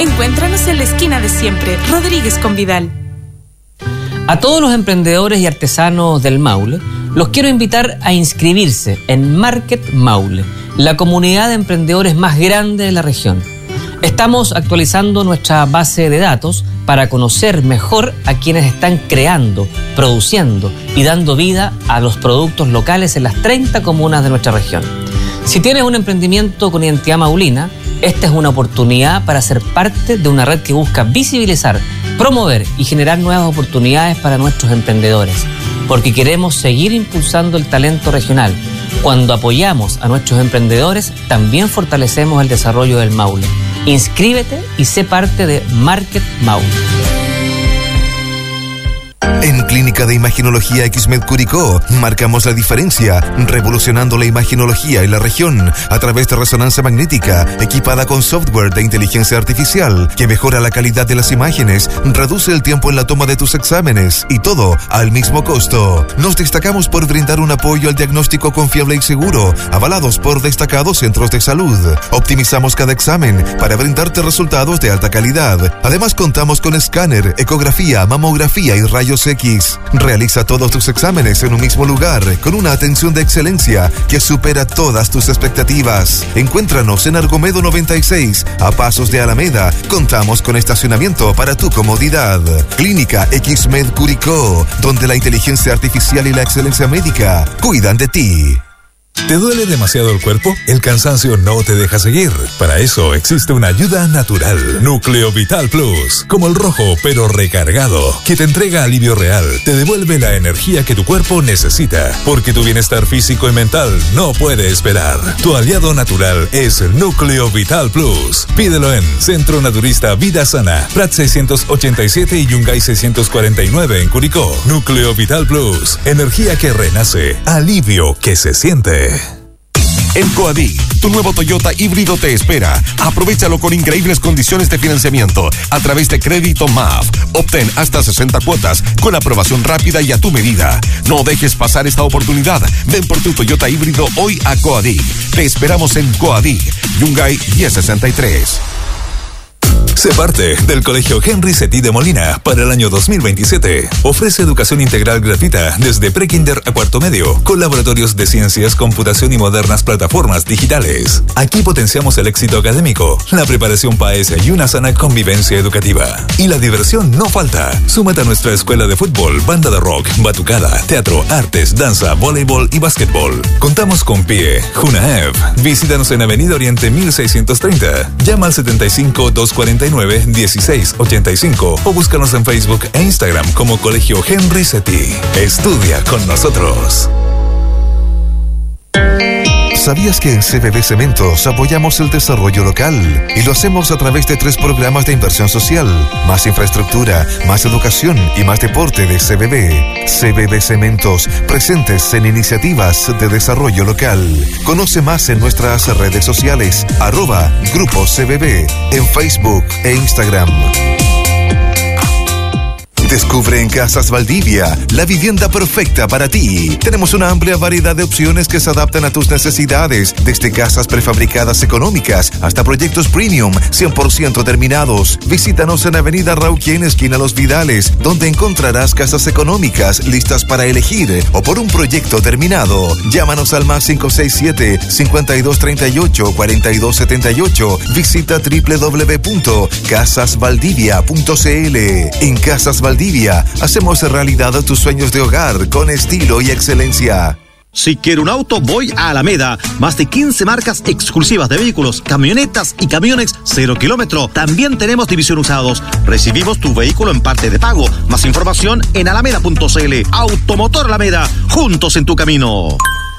Encuéntranos en la esquina de siempre, Rodríguez con Vidal. A todos los emprendedores y artesanos del Maule, los quiero invitar a inscribirse en Market Maule, la comunidad de emprendedores más grande de la región. Estamos actualizando nuestra base de datos para conocer mejor a quienes están creando, produciendo y dando vida a los productos locales en las 30 comunas de nuestra región. Si tienes un emprendimiento con identidad maulina, esta es una oportunidad para ser parte de una red que busca visibilizar, promover y generar nuevas oportunidades para nuestros emprendedores, porque queremos seguir impulsando el talento regional. Cuando apoyamos a nuestros emprendedores, también fortalecemos el desarrollo del Maule. Inscríbete y sé parte de Market Maule. En Clínica de Imaginología XMED Curicó marcamos la diferencia, revolucionando la imaginología en la región a través de resonancia magnética equipada con software de inteligencia artificial que mejora la calidad de las imágenes, reduce el tiempo en la toma de tus exámenes y todo al mismo costo. Nos destacamos por brindar un apoyo al diagnóstico confiable y seguro, avalados por destacados centros de salud. Optimizamos cada examen para brindarte resultados de alta calidad. Además contamos con escáner, ecografía, mamografía y rayos X. Realiza todos tus exámenes en un mismo lugar con una atención de excelencia que supera todas tus expectativas. Encuéntranos en Argomedo 96, a pasos de Alameda. Contamos con estacionamiento para tu comodidad. Clínica XMED Curicó, donde la inteligencia artificial y la excelencia médica cuidan de ti. ¿Te duele demasiado el cuerpo? El cansancio no te deja seguir. Para eso existe una ayuda natural. Núcleo Vital Plus, como el rojo pero recargado, que te entrega alivio real, te devuelve la energía que tu cuerpo necesita, porque tu bienestar físico y mental no puede esperar. Tu aliado natural es Núcleo Vital Plus. Pídelo en Centro Naturista Vida Sana, Prat 687 y Yungay 649 en Curicó. Núcleo Vital Plus, energía que renace, alivio que se siente. En Coadic, tu nuevo Toyota híbrido te espera. Aprovechalo con increíbles condiciones de financiamiento a través de Crédito MAF. Obtén hasta 60 cuotas con aprobación rápida y a tu medida. No dejes pasar esta oportunidad. Ven por tu Toyota híbrido hoy a Coadic. Te esperamos en Coadic, Yungay 1063. Sé parte del Colegio Henry Setí de Molina para el año 2027. Ofrece educación integral gratuita desde prekinder a cuarto medio, con laboratorios de ciencias, computación y modernas plataformas digitales. Aquí potenciamos el éxito académico, la preparación PAES y una sana convivencia educativa. Y la diversión no falta. Súmate a nuestra escuela de fútbol, banda de rock, batucada, teatro, artes, danza, voleibol y básquetbol. Contamos con PIE, JUNAEV. Visítanos en Avenida Oriente 1630. Llama al 75-249-1685 o búscanos en Facebook e Instagram como Colegio Henry Setí. Estudia con nosotros. ¿Sabías que en CBB Cementos apoyamos el desarrollo local? Y lo hacemos a través de 3 programas de inversión social, más infraestructura, más educación y más deporte de CBB. CBB Cementos, presentes en iniciativas de desarrollo local. Conoce más en nuestras redes sociales, @Grupo CBB, en Facebook e Instagram. Descubre en Casas Valdivia la vivienda perfecta para ti. Tenemos una amplia variedad de opciones que se adaptan a tus necesidades, desde casas prefabricadas económicas hasta proyectos premium 100% terminados. Visítanos en Avenida Rauquien, esquina Los Vidales, donde encontrarás casas económicas listas para elegir o por un proyecto terminado. Llámanos al más 567-5238-4278. Visita www.casasvaldivia.cl. En Casas Valdivia hacemos realidad tus sueños de hogar con estilo y excelencia. Si quiero un auto, voy a Alameda. Más de 15 marcas exclusivas de vehículos, camionetas y camiones 0 kilómetro. También tenemos división usados. Recibimos tu vehículo en parte de pago. Más información en alameda.cl. Automotor Alameda, juntos en tu camino.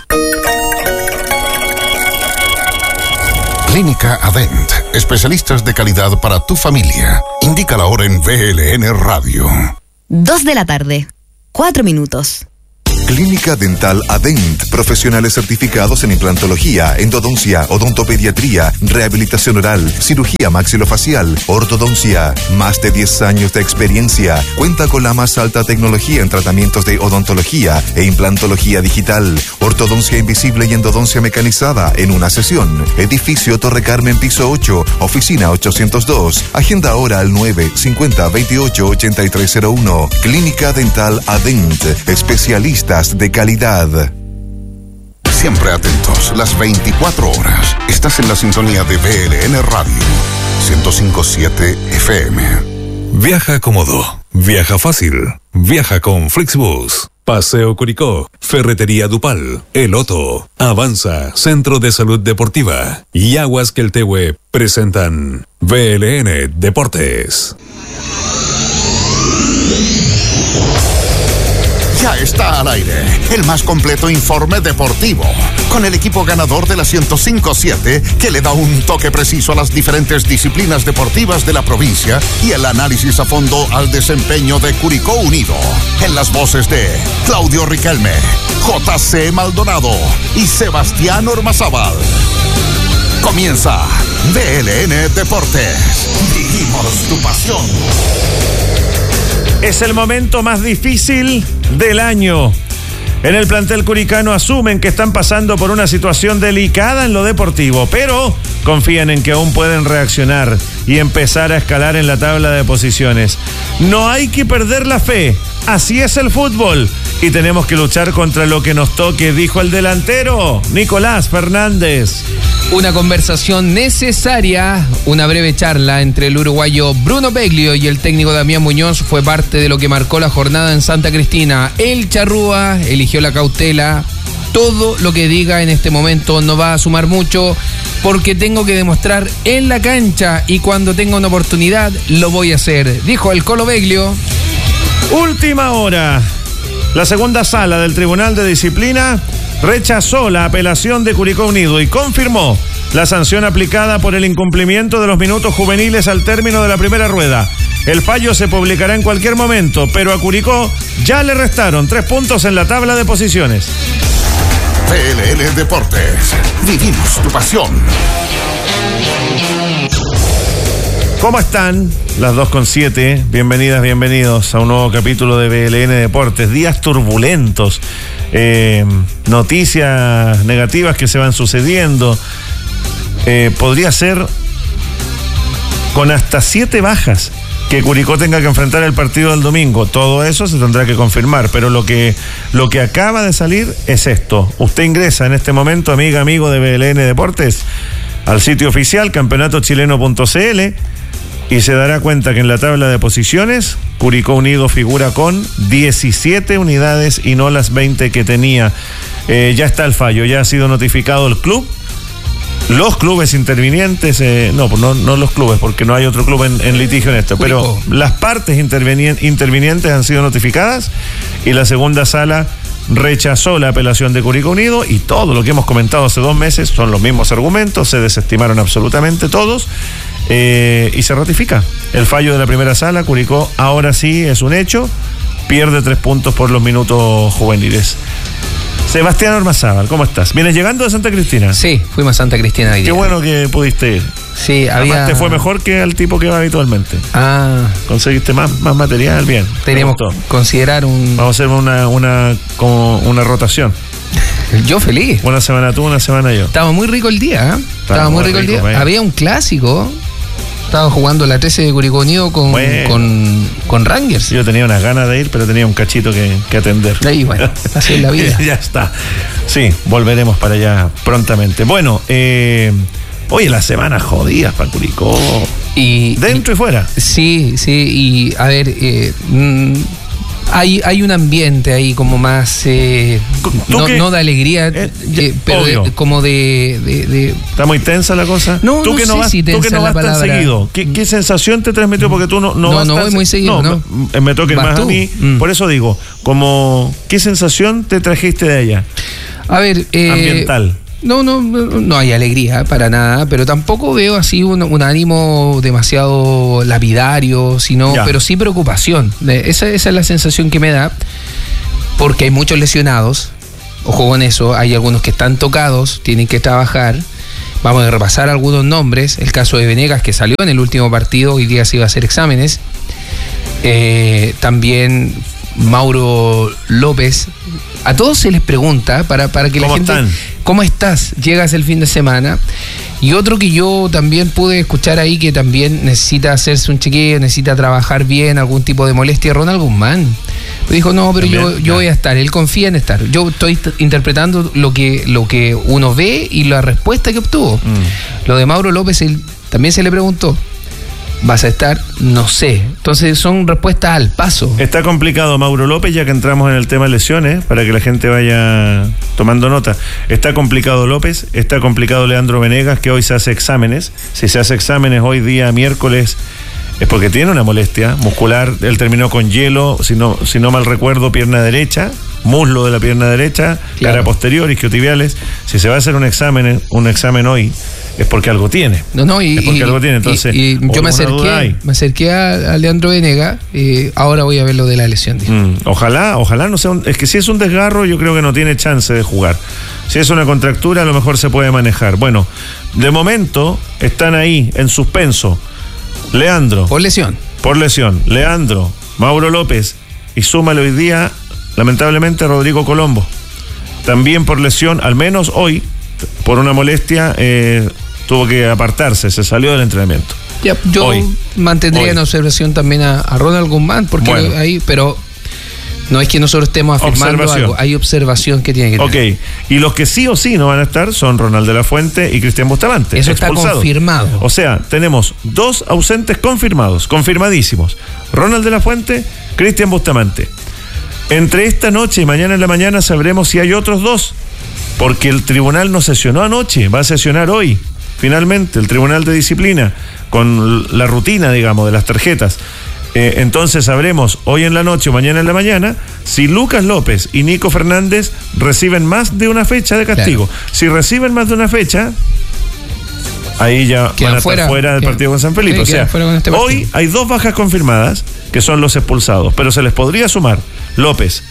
Clínica Adent, especialistas de calidad para tu familia. Indica la hora en VLN Radio. 2 de la tarde, 4 minutos. Clínica Dental Adent. Profesionales certificados en implantología, endodoncia, odontopediatría, rehabilitación oral, cirugía maxilofacial, ortodoncia. Más de 10 años de experiencia. Cuenta con la más alta tecnología en tratamientos de odontología e implantología digital, ortodoncia invisible y endodoncia mecanizada en una sesión. Edificio Torre Carmen, piso 8, oficina 802. Agenda ahora al 950-28-8301. Clínica Dental Adent. Especialistas de calidad. Siempre atentos, las 24 horas. Estás en la sintonía de BLN Radio 105.7 FM. Viaja cómodo, viaja fácil, viaja con Flixbus. Paseo Curicó, Ferretería Dupal, El Otto, Avanza, Centro de Salud Deportiva y Aguas Queltehue presentan BLN Deportes. Ya está al aire el más completo informe deportivo, con el equipo ganador de la 105.7 que le da un toque preciso a las diferentes disciplinas deportivas de la provincia y el análisis a fondo al desempeño de Curicó Unido. En las voces de Claudio Riquelme, JC Maldonado y Sebastián Ormazábal. Comienza BLN Deportes. Vivimos tu pasión. Es el momento más difícil del año. En el plantel curicano asumen que están pasando por una situación delicada en lo deportivo, pero confían en que aún pueden reaccionar y empezar a escalar en la tabla de posiciones. No hay que perder la fe, así es el fútbol y tenemos que luchar contra lo que nos toque, dijo el delantero Nicolás Fernández. Una conversación necesaria, una breve charla entre el uruguayo Bruno Beglio y el técnico Damián Muñoz fue parte de lo que marcó la jornada en Santa Cristina. El Charrúa eligió la cautela. Todo lo que diga en este momento no va a sumar mucho porque tengo que demostrar en la cancha y cuando tenga una oportunidad lo voy a hacer, dijo el Colo Beglio. Última hora. La segunda sala del Tribunal de Disciplina rechazó la apelación de Curicó Unido y confirmó la sanción aplicada por el incumplimiento de los minutos juveniles al término de la primera rueda. El fallo se publicará en cualquier momento, pero a Curicó ya le restaron 3 puntos en la tabla de posiciones. BLN Deportes. Vivimos tu pasión. ¿Cómo están? Las 2:07. Bienvenidas, bienvenidos a un nuevo capítulo de BLN Deportes. Días turbulentos. Noticias negativas que se van sucediendo. Podría ser con hasta 7 bajas que Curicó tenga que enfrentar el partido del domingo. Todo eso se tendrá que confirmar, pero lo que acaba de salir es esto. Usted ingresa en este momento, amiga, amigo de BLN Deportes, al sitio oficial campeonatochileno.cl y se dará cuenta que en la tabla de posiciones Curicó Unido figura con 17 unidades y no las 20 que tenía. Ya está el fallo, ya ha sido notificado el club. Los clubes intervinientes, no los clubes, porque no hay otro club en litigio en esto, Curicó. Pero las partes intervinientes han sido notificadas y la segunda sala rechazó la apelación de Curicó Unido y todo lo que hemos comentado hace 2 meses son los mismos argumentos, se desestimaron absolutamente todos y se ratifica el fallo de la primera sala. Curicó ahora sí es un hecho, pierde 3 puntos por los minutos juveniles. Sebastián Ormazábal, ¿cómo estás? ¿Vienes llegando de Santa Cristina? Sí, fuimos a Santa Cristina hoy día. Qué bueno que pudiste ir. Sí, además te fue mejor que al tipo que va habitualmente. Conseguiste más material, bien. Teníamos que considerar un... Vamos a hacer una rotación. Yo feliz. Una semana tú, una semana yo. Estaba muy rico el día, ¿eh? Estaba muy rico el día. Había un clásico. Estaba jugando la 13 de Curicó Unido con Rangers. Yo tenía unas ganas de ir, pero tenía un cachito que atender. Ahí, bueno, así es la vida. Ya está. Sí, volveremos para allá prontamente. Bueno, oye, la semana jodida para Curicó. Dentro y fuera. Sí, y a ver, hay un ambiente ahí como más no de alegría, pero como de ¿Está muy tensa la cosa? No, tú que no vas, si tú que no vas tan seguido. ¿Qué sensación te transmitió? Porque tú no vas voy muy seguido, ¿no? Me toca más tú a mí. Por eso digo, ¿qué sensación te trajiste de allá? A ver, ambiental. No hay alegría para nada, pero tampoco veo así un ánimo demasiado lapidario, pero sí preocupación. Esa es la sensación que me da, porque hay muchos lesionados. Ojo con eso, hay algunos que están tocados, tienen que trabajar. Vamos a repasar algunos nombres. El caso de Venegas, que salió en el último partido, hoy día se iba a hacer exámenes. También Mauro López. A todos se les pregunta para que la gente... ¿Cómo estás? Llegas el fin de semana. Y otro que yo también pude escuchar ahí, que también necesita hacerse un chequeo, necesita trabajar bien, algún tipo de molestia, Ronald Guzmán. Dijo, no, pero yo voy a estar. Él confía en estar. Yo estoy interpretando lo que uno ve y la respuesta que obtuvo. Lo de Mauro López, él también se le preguntó, ¿vas a estar? No sé. Entonces son respuestas al paso. Está complicado Mauro López, ya que entramos en el tema lesiones, para que la gente vaya tomando nota. Está complicado López, está complicado Leandro Venegas, que hoy se hace exámenes. Si se hace exámenes hoy día miércoles, es porque tiene una molestia muscular. Él terminó con hielo, si no mal recuerdo, pierna derecha, muslo de la pierna derecha, claro, cara posterior, isquiotibiales. Si se va a hacer un examen hoy, es porque algo tiene. Es porque algo tiene. Entonces, yo me acerqué a Leandro Venegas, ahora voy a ver lo de la lesión. Ojalá no sea es que si es un desgarro, yo creo que no tiene chance de jugar. Si es una contractura, a lo mejor se puede manejar. Bueno, de momento están ahí en suspenso Leandro. Por lesión. Leandro, Mauro López y súmale hoy día, lamentablemente, Rodrigo Colombo. También por lesión, al menos hoy, por una molestia, tuvo que apartarse, se salió del entrenamiento. Ya, yo mantendría en observación también a Ronald Guzmán, porque ahí, pero no es que nosotros estemos afirmando algo, hay observación que tiene que tener. Ok, y los que sí o sí no van a estar son Ronald de la Fuente y Cristian Bustamante. Eso está confirmado. O sea, tenemos 2 ausentes confirmadísimos. Ronald de la Fuente, Cristian Bustamante. Entre esta noche y mañana en la mañana sabremos si hay otros 2, porque el tribunal no sesionó anoche, va a sesionar hoy, finalmente, el Tribunal de Disciplina, con la rutina, digamos, de las tarjetas. Entonces sabremos hoy en la noche o mañana en la mañana si Lucas López y Nico Fernández reciben más de una fecha de castigo. Claro. Si reciben más de una fecha, ahí ya van a estar fuera del partido con San Felipe. O sea, hoy hay 2 bajas confirmadas, que son los expulsados, pero se les podría sumar Lucas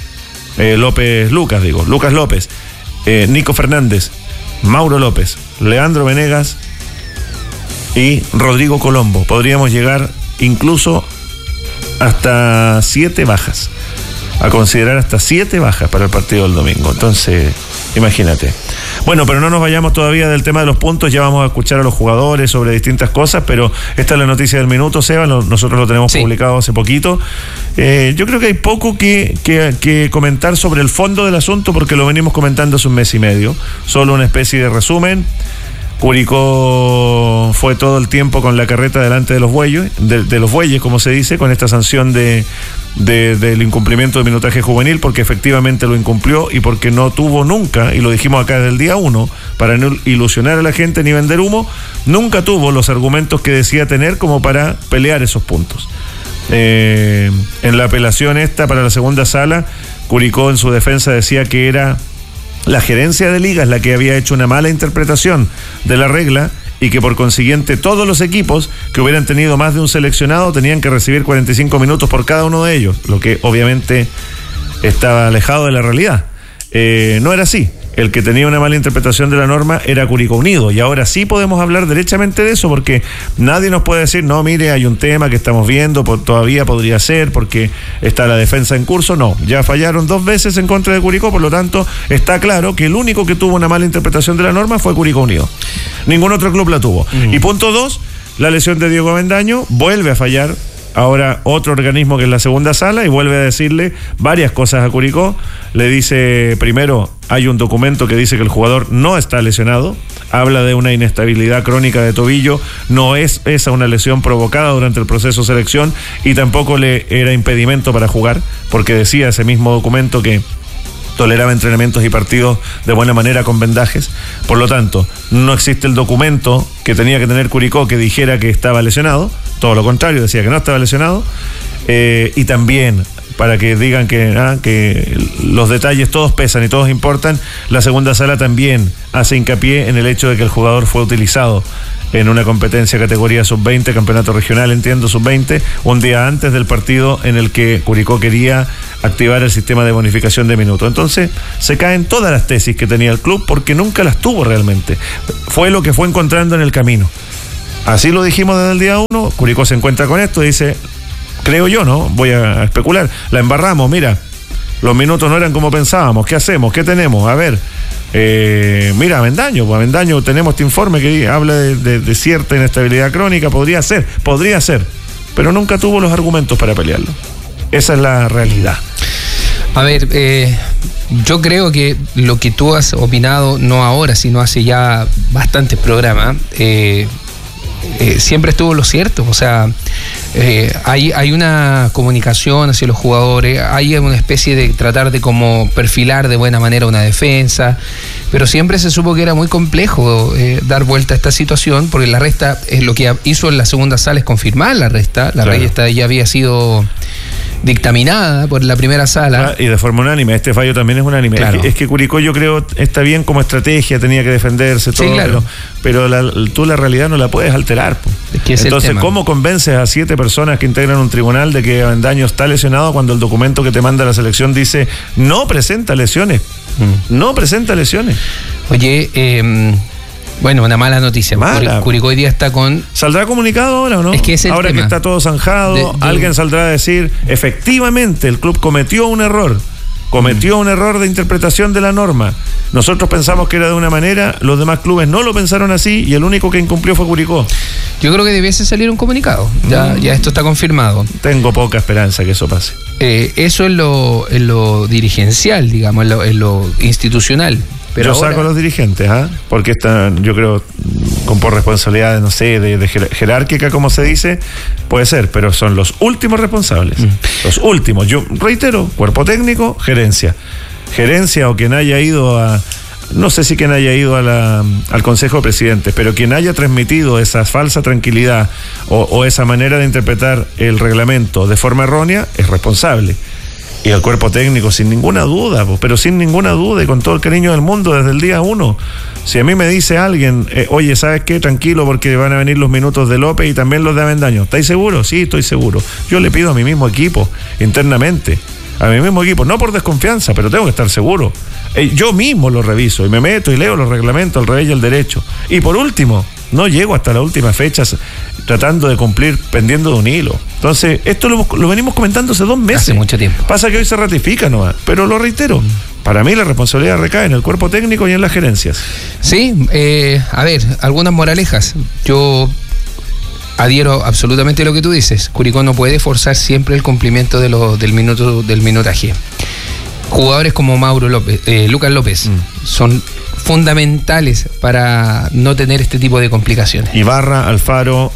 López, Nico Fernández, Mauro López, Leandro Venegas y Rodrigo Colombo. Podríamos llegar incluso hasta 7 bajas, a considerar hasta 7 bajas para el partido del domingo. Entonces, imagínate. Bueno, pero no nos vayamos todavía del tema de los puntos, ya vamos a escuchar a los jugadores sobre distintas cosas, pero esta es la noticia del minuto, Seba, nosotros lo tenemos publicado hace poquito. Yo creo que hay poco que comentar sobre el fondo del asunto, porque lo venimos comentando hace un mes y medio, solo una especie de resumen. Curicó fue todo el tiempo con la carreta delante de los bueyes, de los bueyes, como se dice, con esta sanción del incumplimiento de minutaje juvenil, porque efectivamente lo incumplió y porque no tuvo nunca, y lo dijimos acá desde el día 1, para no ilusionar a la gente ni vender humo, nunca tuvo los argumentos que decía tener como para pelear esos puntos. En la apelación esta para la segunda sala, Curicó en su defensa decía que era la gerencia de ligas la que había hecho una mala interpretación de la regla y que por consiguiente todos los equipos que hubieran tenido más de un seleccionado tenían que recibir 45 minutos por cada uno de ellos, lo que obviamente estaba alejado de la realidad. No era así. El que tenía una mala interpretación de la norma era Curicó Unido, y ahora sí podemos hablar derechamente de eso, porque nadie nos puede decir, no, mire, hay un tema que estamos viendo, todavía podría ser, porque está la defensa en curso. No, ya fallaron 2 veces en contra de Curicó, por lo tanto está claro que el único que tuvo una mala interpretación de la norma fue Curicó Unido. Ningún otro club la tuvo. Y punto 2, la lesión de Diego Avendaño vuelve a fallar ahora otro organismo, que es la segunda sala, y vuelve a decirle varias cosas a Curicó. Le dice, primero, hay un documento que dice que el jugador no está lesionado, habla de una inestabilidad crónica de tobillo, no es esa una lesión provocada durante el proceso de selección, y tampoco le era impedimento para jugar, porque decía ese mismo documento que toleraba entrenamientos y partidos de buena manera con vendajes. Por lo tanto, no existe el documento que tenía que tener Curicó que dijera que estaba lesionado, todo lo contrario, decía que no estaba lesionado. Y también para que digan que los detalles todos pesan y todos importan, la segunda sala también hace hincapié en el hecho de que el jugador fue utilizado en una competencia categoría sub-20, campeonato regional, entiendo, sub-20, un día antes del partido en el que Curicó quería activar el sistema de bonificación de minutos. Entonces, se caen todas las tesis que tenía el club porque nunca las tuvo realmente. Fue lo que fue encontrando en el camino. Así lo dijimos desde el día 1, Curicó se encuentra con esto y dice, creo yo, ¿no? Voy a especular, la embarramos, mira, los minutos no eran como pensábamos, ¿qué hacemos? ¿Qué tenemos? A ver, mira, Avendaño tenemos este informe que habla de cierta inestabilidad crónica, podría ser, pero nunca tuvo los argumentos para pelearlo. Esa es la realidad. A ver, yo creo que lo que tú has opinado, no ahora, sino hace ya bastantes programas, siempre estuvo lo cierto. O sea, hay una comunicación hacia los jugadores, hay una especie de tratar de como perfilar de buena manera una defensa, pero siempre se supo que era muy complejo dar vuelta a esta situación, porque la resta, lo que hizo en la segunda sala es confirmar la resta, la resta ya había sido dictaminada por la primera sala. Y de forma unánime, este fallo también es unánime. Claro. Es que Curicó, yo creo, está bien como estrategia, tenía que defenderse, todo, sí, claro. pero tú la realidad no la puedes alterar. Es que entonces, ¿cómo convences a 7 personas que integran un tribunal de que Avendaño está lesionado cuando el documento que te manda la selección dice no presenta lesiones? No presenta lesiones. Oye, bueno, una mala noticia. Curicó hoy día está con... ¿Saldrá comunicado ahora o no? Es que es el ahora tema. Que está todo zanjado, alguien saldrá a decir, efectivamente, el club cometió un error de interpretación de la norma. Nosotros pensamos que era de una manera, los demás clubes no lo pensaron así y el único que incumplió fue Curicó. Yo creo que debiese salir un comunicado. Ya esto está confirmado. Tengo poca esperanza que eso pase. Eso es lo dirigencial, digamos, en lo institucional. Pero yo saco a los dirigentes, porque están, yo creo, por responsabilidad, no sé, de jerárquica, como se dice, puede ser, pero son los últimos responsables. Los últimos. Yo reitero, cuerpo técnico, gerencia o quien haya ido no sé si quien haya ido al Consejo de Presidentes, pero quien haya transmitido esa falsa tranquilidad o esa manera de interpretar el reglamento de forma errónea, es responsable. Y el cuerpo técnico, sin ninguna duda, pero sin ninguna duda y con todo el cariño del mundo desde el día 1. Si a mí me dice alguien, oye, ¿sabes qué? Tranquilo, porque van a venir los minutos de López y también los de Avendaño. ¿Estáis seguros? Sí, estoy seguro. Yo le pido a mi mismo equipo, internamente, no por desconfianza, pero tengo que estar seguro. Yo mismo lo reviso y me meto y leo los reglamentos al revés y al derecho. Y por último, no llego hasta la última fecha tratando de cumplir pendiendo de un hilo. Entonces, esto lo venimos comentando hace 2 meses. Hace mucho tiempo. Pasa que hoy se ratifica nomás, pero lo reitero. Para mí la responsabilidad recae en el cuerpo técnico y en las gerencias. Sí, a ver, algunas moralejas. Yo adhiero absolutamente a lo que tú dices. Curicó no puede forzar siempre el cumplimiento del minutaje. Jugadores como Lucas López son fundamentales para no tener este tipo de complicaciones. Ibarra, Alfaro,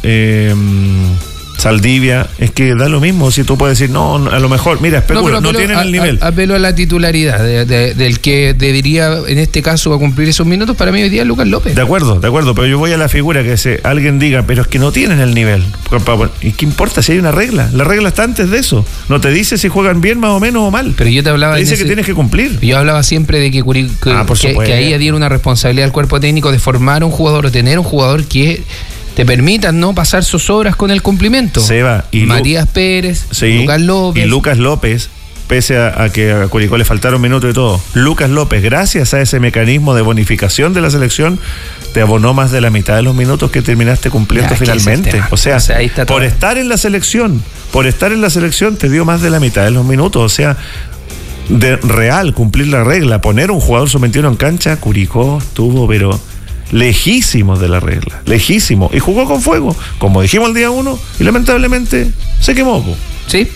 Saldivia, es que da lo mismo. Si tú puedes decir, no, a lo mejor, mira, especula, no tienen el nivel. Apelo a la titularidad del que debería, en este caso, a cumplir esos minutos. Para mí hoy día Lucas López. De acuerdo, pero yo voy a la figura que alguien diga, pero es que no tienen el nivel. ¿Y qué importa si hay una regla? La regla está antes de eso. No te dice si juegan bien, más o menos, o mal. Pero yo te hablaba... Te dice que tienes que cumplir. Yo hablaba siempre de que ahí adhiera una responsabilidad al cuerpo técnico de formar un jugador o tener un jugador que te permitan no pasar sus obras con el cumplimiento. Seba y Matías Pérez, sí, Lucas López. Y Lucas López, pese a que a Curicó le faltaron minutos y todo, Lucas López, gracias a ese mecanismo de bonificación de la selección, te abonó más de la mitad de los minutos que terminaste cumpliendo finalmente. O sea, ahí está por estar en la selección, te dio más de la mitad de los minutos. O sea, de real, cumplir la regla, poner un jugador sub-21 en cancha, Curicó estuvo, pero lejísimos de la regla, lejísimo, y jugó con fuego, como dijimos el día 1, y lamentablemente se quemó. Sí.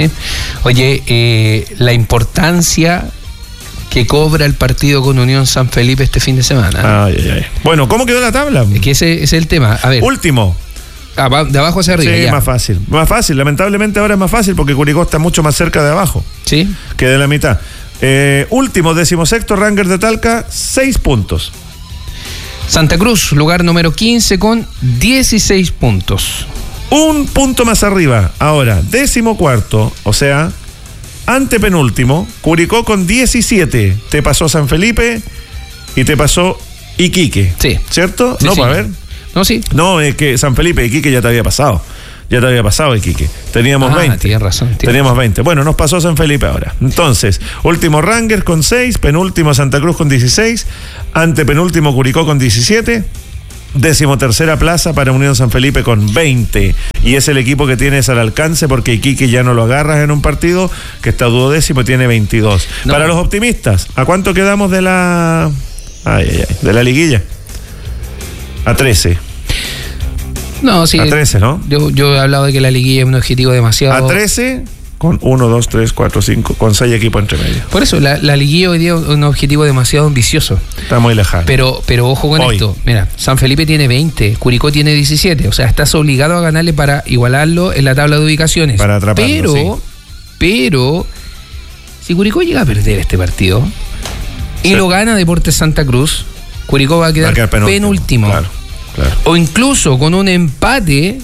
Oye, la importancia que cobra el partido con Unión San Felipe este fin de semana. Ay. Bueno, ¿cómo quedó la tabla? Es que ese es el tema. A ver. Último. De abajo hacia arriba. Sí, ya. Más fácil, lamentablemente ahora es más fácil porque Curicó está mucho más cerca de abajo. Sí. Que de la mitad. Último, 16º, Rangers de Talca, 6 puntos. Santa Cruz, lugar número 15 con 16 puntos. Un punto más arriba. Ahora, 14º, o sea, Antepenúltimo, Curicó con 17. Te pasó San Felipe y te pasó Iquique. Sí. ¿Cierto? Sí, no, sí. para ver. No, sí. No, es que San Felipe y Iquique ya te había pasado. Ya te había pasado, Iquique. Teníamos 20. Tienes razón. Teníamos 20. Bueno, nos pasó San Felipe ahora. Entonces, último Rangers con 6, penúltimo Santa Cruz con 16, antepenúltimo Curicó con 17, 13ª plaza para Unión San Felipe con 20. Y es el equipo que tienes al alcance porque Iquique ya no lo agarras en un partido, que está 12º, tiene 22. No. Para los optimistas, ¿a cuánto quedamos de la... de la liguilla? A 13. No, sí. A 13, ¿no? Yo he hablado de que la liguilla es un objetivo demasiado... A 13 con 1, 2, 3, 4, 5, con 6 equipos entre medio. Por eso, la liguilla hoy día es un objetivo demasiado ambicioso. Está muy lejano. Pero ojo con esto. Mira, San Felipe tiene 20, Curicó tiene 17. O sea, estás obligado a ganarle para igualarlo en la tabla de ubicaciones. Para atraparlo, pero, si Curicó llega a perder este partido y lo gana Deportes Santa Cruz, Curicó va a quedar penúltimo. Claro. O incluso con un empate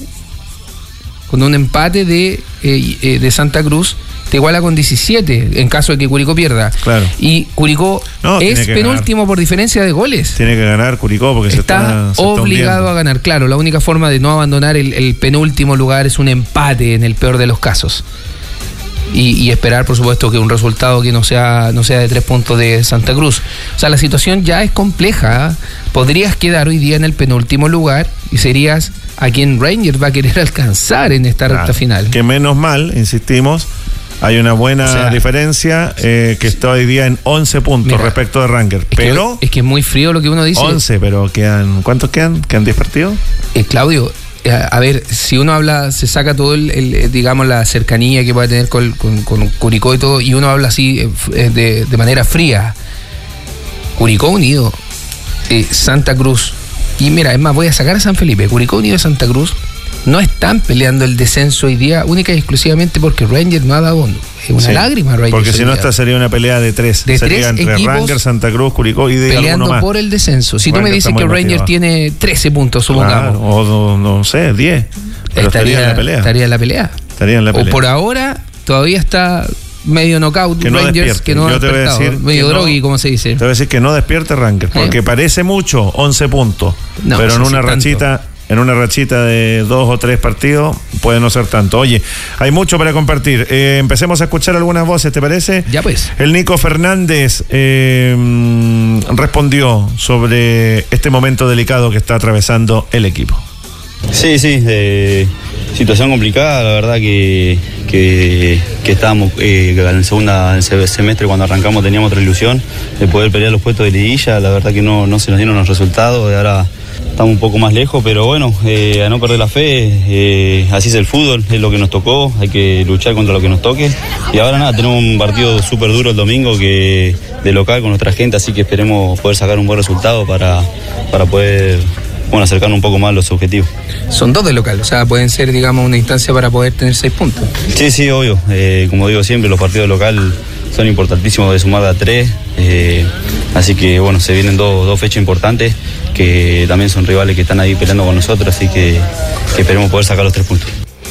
de Santa Cruz, te iguala con 17 en caso de que Curicó pierda. Claro. Y Curicó es penúltimo ganar por diferencia de goles. Tiene que ganar Curicó porque está obligado a ganar. Claro, la única forma de no abandonar el penúltimo lugar es un empate en el peor de los casos. Y esperar, por supuesto, que un resultado que no sea de 3 puntos de Santa Cruz. O sea, la situación ya es compleja. ¿Eh? Podrías quedar hoy día en el penúltimo lugar y serías a quien Rangers va a querer alcanzar en esta recta final. Que menos mal, insistimos, hay una buena diferencia que está hoy día en 11 puntos respecto de Rangers. Pero es que es muy frío lo que uno dice. 11, pero ¿cuántos quedan? ¿Quedan 10 partidos? Claudio, a ver, si uno habla, se saca todo digamos, la cercanía que puede tener con Curicó y todo, y uno habla así de manera fría. Curicó Unido, Santa Cruz, y mira, es más, voy a sacar a San Felipe. Curicó Unido y Santa Cruz no están peleando el descenso hoy día única y exclusivamente porque Rangers no ha dado una lágrima a Rangers. Porque si no, esta sería una pelea de 3. Sería entre Rangers, Santa Cruz, Curicó y de peleando alguno más por el descenso. Si tú me dices que Rangers tiene 13 puntos, supongamos. O no sé, 10. Pero estaría en la pelea. Estaría en la pelea. O por ahora todavía está medio knockout que no Rangers, despierte. que no Yo ha te voy a despertado, decir medio drogui, como se dice. Te voy a decir que no despierte Rangers, porque parece mucho 11 puntos, no, pero en una rachita de 2 o 3 partidos puede no ser tanto. Oye, hay mucho para compartir. Empecemos a escuchar algunas voces, ¿te parece? Ya pues. El Nico Fernández respondió sobre este momento delicado que está atravesando el equipo. Sí, situación complicada, la verdad que estábamos en el segundo semestre cuando arrancamos teníamos otra ilusión de poder pelear los puestos de liguilla, la verdad que no se nos dieron los resultados, de ahora estamos un poco más lejos, pero bueno, a no perder la fe, así es el fútbol, es lo que nos tocó, hay que luchar contra lo que nos toque, y ahora nada, tenemos un partido súper duro el domingo de local con nuestra gente, así que esperemos poder sacar un buen resultado para poder acercarnos un poco más a los objetivos. Son 2 de local, o sea, pueden ser, digamos, una instancia para poder tener 6 puntos. Sí, obvio. Como digo siempre, los partidos local son importantísimos de sumar a 3. Así que, bueno, se vienen dos fechas importantes que también son rivales que están ahí peleando con nosotros, así que esperemos poder sacar los 3 puntos.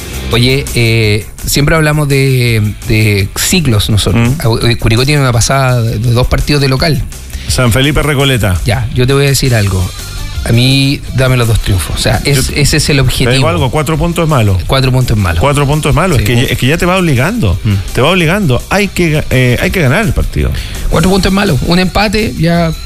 Oye, siempre hablamos de ciclos nosotros. Curicó tiene una pasada de 2 partidos de local. San Felipe Recoleta. Ya, yo te voy a decir algo. A mí, dame los 2 triunfos. O sea, ese es el objetivo. Te digo algo, 4 puntos es malo. 4 puntos es malo. 4 puntos es malo. Sí, es que ya te va obligando. Te va obligando. Hay que ganar el partido. 4 puntos es malo. Un empate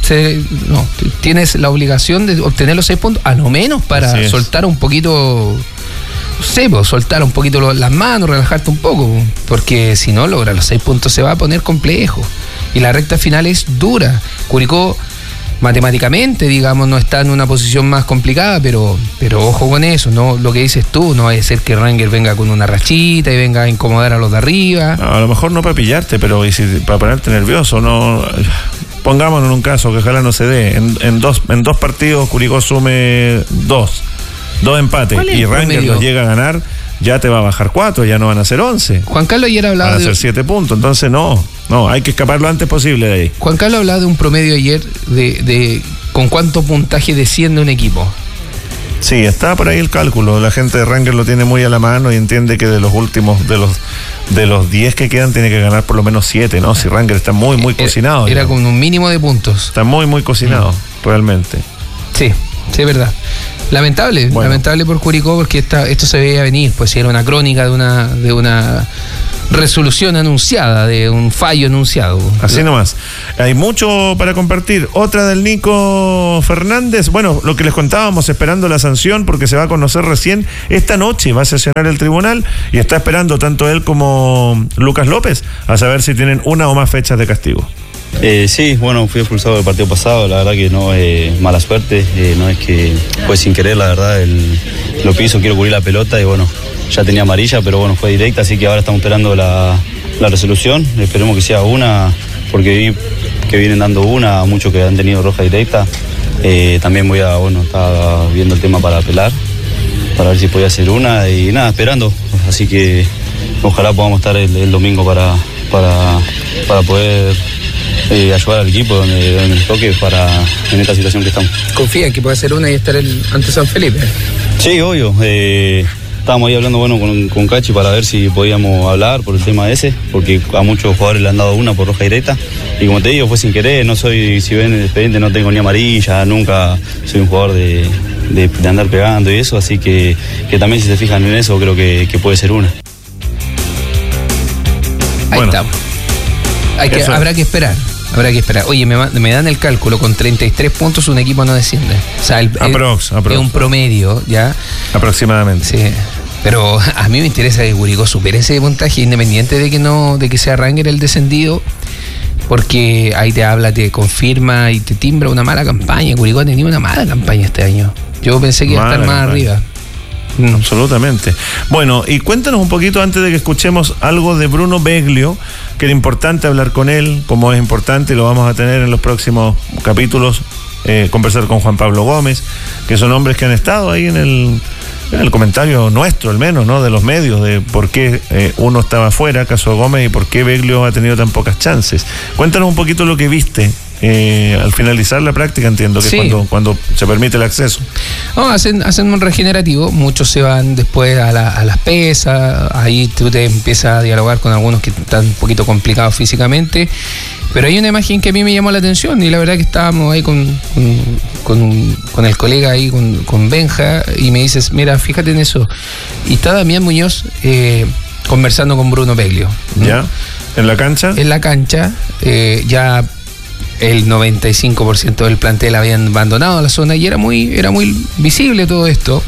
tienes la obligación de obtener los 6 puntos, a lo menos para soltar un poquito. No sé, soltar un poquito las manos, relajarte un poco. Porque si no logras los 6 puntos se va a poner complejo. Y la recta final es dura. Curicó, matemáticamente, digamos, no está en una posición más complicada, pero ojo con eso, no lo que dices tú, no vaya a ser que Rangers venga con una rachita y venga a incomodar a los de arriba. No, a lo mejor no para pillarte, pero para ponerte nervioso, no. Pongámonos en un caso que ojalá no se dé. En dos partidos Curicó sume 2 empates y Rangers los llega a ganar, ya te va a bajar 4, ya no van a ser 11. Juan Carlos ayer hablaba van a ser 7 puntos, entonces no, hay que escapar lo antes posible de ahí. Juan Carlos hablaba de un promedio ayer de con cuánto puntaje desciende un equipo. Sí, está por ahí el cálculo. La gente de Rangers lo tiene muy a la mano y entiende que de los últimos, de los 10 que quedan, tiene que ganar por lo menos 7, ¿no? Si Rangers está muy cocinado. Era con un mínimo de puntos. Está muy cocinado, realmente. Sí, es verdad. Lamentable por Curicó, porque esto se veía venir, pues si era una crónica de una resolución anunciada, de un fallo anunciado. Así nomás. Hay mucho para compartir. Otra del Nico Fernández. Bueno, lo que les contábamos, esperando la sanción, porque se va a conocer recién esta noche. Va a sesionar el tribunal y está esperando tanto él como Lucas López a saber si tienen una o más fechas de castigo. Sí, bueno, fui expulsado del partido pasado, la verdad que no es mala suerte, no es que fue sin querer, la verdad, lo piso, quiero cubrir la pelota y bueno, ya tenía amarilla, pero bueno, fue directa, así que ahora estamos esperando la resolución, esperemos que sea una, porque vi que vienen dando una, muchos que han tenido roja directa, también estaba viendo el tema para apelar, para ver si podía hacer una y nada, esperando, así que ojalá podamos estar el domingo para poder ayudar al equipo donde nos toque en esta situación que estamos. ¿Confía en que pueda hacer una y estar ante San Felipe? Sí, obvio. Estábamos ahí hablando con Cachi para ver si podíamos hablar por el tema ese, porque a muchos jugadores le han dado una por roja directa. Y como te digo, fue sin querer, no soy, si ven el expediente, no tengo ni amarilla, nunca soy un jugador de andar pegando y eso, así que también si se fijan en eso, creo que puede ser una. Ahí estamos. Habrá que esperar. Oye, me dan el cálculo, con 33 puntos un equipo no desciende. O sea, es un promedio, ¿ya? Aproximadamente. Sí. Pero a mí me interesa que Curicó supere ese puntaje, independiente de que sea Rangers el descendido, porque ahí te confirma y te timbra una mala campaña. Curicó ha tenido una mala campaña este año. Yo pensé que iba a estar más arriba. Absolutamente. Bueno, y cuéntanos un poquito antes de que escuchemos algo de Bruno Beglio, que era importante hablar con él, como es importante, y lo vamos a tener en los próximos capítulos, conversar con Juan Pablo Gómez, que son hombres que han estado ahí en el comentario nuestro, al menos, ¿no? De los medios, de por qué uno estaba fuera, caso Gómez, y por qué Beglio ha tenido tan pocas chances. Cuéntanos un poquito lo que viste. Al finalizar la práctica, entiendo que sí. cuando se permite el acceso. Hacen un regenerativo, muchos se van después a las pesas, ahí tú te empiezas a dialogar con algunos que están un poquito complicados físicamente, pero hay una imagen que a mí me llamó la atención y la verdad que estábamos ahí con el colega ahí, con Benja, y me dices, mira, fíjate en eso, y está Damián Muñoz conversando con Bruno Beglio, ¿no? ¿Ya? ¿En la cancha? En la cancha, ya el 95% del plantel habían abandonado la zona y era muy visible todo esto,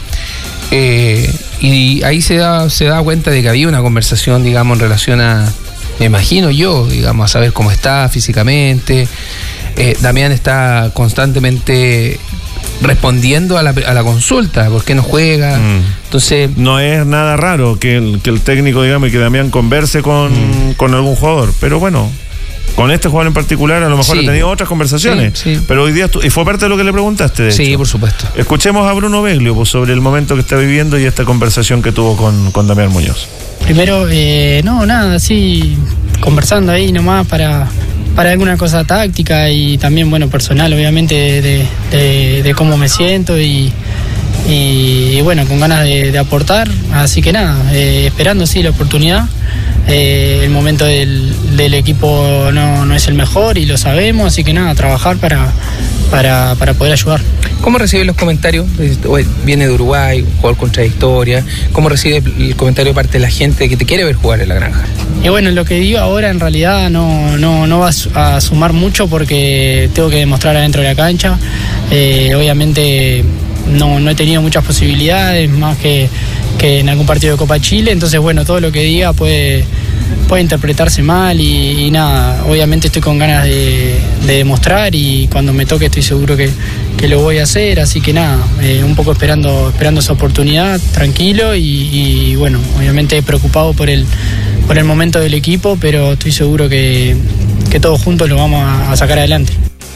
y ahí se da cuenta de que había una conversación, digamos, en relación a, me imagino yo, digamos, a saber cómo está físicamente. Damián está constantemente respondiendo a la consulta, ¿por qué no juega? Entonces, no es nada raro que el técnico, digamos, y que Damián converse con algún jugador, pero bueno, con este jugador en particular a lo mejor ha tenido otras conversaciones, sí. Pero hoy día y fue parte de lo que le preguntaste, de sí, hecho. Por supuesto. Escuchemos a Bruno Beglio pues, sobre el momento que está viviendo y esta conversación que tuvo con Damián Muñoz. Primero, así conversando ahí nomás para alguna cosa táctica y también, bueno, personal, obviamente, de cómo me siento y bueno, con ganas de aportar, así que nada, esperando sí la oportunidad. El momento del equipo no es el mejor y lo sabemos, así que nada, trabajar para poder ayudar. ¿Cómo recibe los comentarios? Viene de Uruguay, un jugador con trayectoria. ¿Cómo recibe el comentario de parte de la gente que te quiere ver jugar en la granja? Y bueno, lo que digo ahora en realidad no va a sumar mucho porque tengo que demostrar adentro de la cancha. Obviamente no he tenido muchas posibilidades, más que en algún partido de Copa Chile, entonces bueno, todo lo que diga puede interpretarse mal y nada, obviamente estoy con ganas de demostrar y cuando me toque estoy seguro que lo voy a hacer, así que nada, un poco esperando esa oportunidad, tranquilo y bueno, obviamente preocupado por el momento del equipo, pero estoy seguro que todos juntos lo vamos a sacar adelante.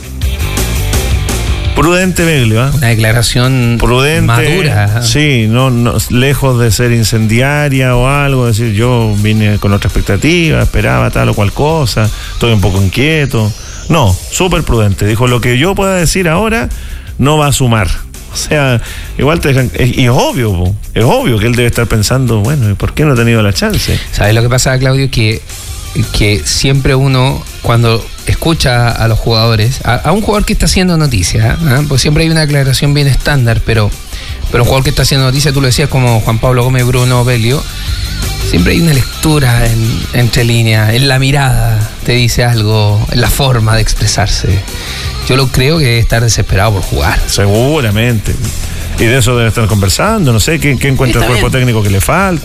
Prudente Beglio, ¿eh? Una declaración prudente, madura. Sí, no, lejos de ser incendiaria o algo, decir yo vine con otra expectativa, esperaba tal o cual cosa, estoy un poco inquieto. No, súper prudente. Dijo, lo que yo pueda decir ahora no va a sumar. O sea, igual te dejan. Y es obvio que él debe estar pensando, bueno, ¿y por qué no ha tenido la chance? ¿Sabes lo que pasa, Claudio? Que siempre uno, cuando escucha a los jugadores, a un jugador que está haciendo noticia, pues siempre hay una aclaración bien estándar, pero un jugador que está haciendo noticia, tú lo decías, como Juan Pablo Gómez, Bruno Beglio, siempre hay una lectura entre líneas, en la mirada te dice algo, en la forma de expresarse. Yo lo creo que debe estar desesperado por jugar. Seguramente. Y de eso debe estar conversando, no sé, ¿qué encuentra el cuerpo técnico que le falta?